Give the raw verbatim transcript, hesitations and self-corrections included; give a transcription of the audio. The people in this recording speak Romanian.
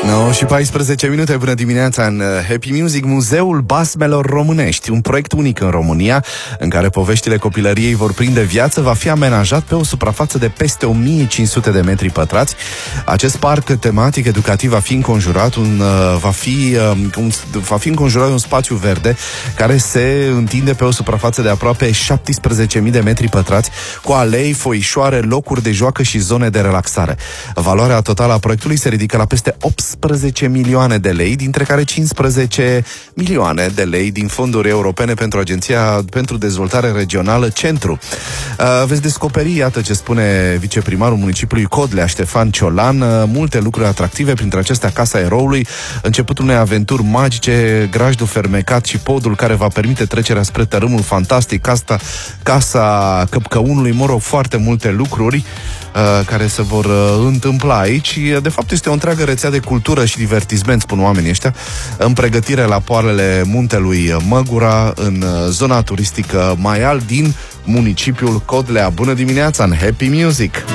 nouă și paisprezece minute, bună dimineața în Happy Music, Muzeul Basmelor Românești, un proiect unic în România, în care poveștile copilăriei vor prinde viață, va fi amenajat pe o suprafață de peste o mie cinci sute de metri pătrați. Acest parc tematic educativ va fi înconjurat un, va fi, un, va fi înconjurat de un spațiu verde care se întinde pe o suprafață de aproape șaptesprezece mii de metri pătrați, cu alei, foișoare, locuri de joacă și zone de relaxare. Valoarea totală a proiectului se ridică la peste optsprezece milioane de lei, dintre care cincisprezece milioane de lei din fonduri europene pentru Agenția pentru Dezvoltare Regională Centru. Uh, veți descoperi, iată ce spune viceprimarul municipiului Codlea, Ștefan Ciolan, uh, multe lucruri atractive, printre acestea Casa Eroului, începutul unei aventuri magice, grajdul fermecat și podul care va permite trecerea spre tărâmul fantastic, Casa, casa Căpcăunului, mă rog, foarte multe lucruri uh, care se vor uh, întâmpla aici. De fapt, este o întreagă rețea de cultură și divertisment, spun oamenii ăștia, în pregătire la poalele muntelui Măgura, în zona turistică Maial din municipiul Codlea. Bună dimineața în Happy Music!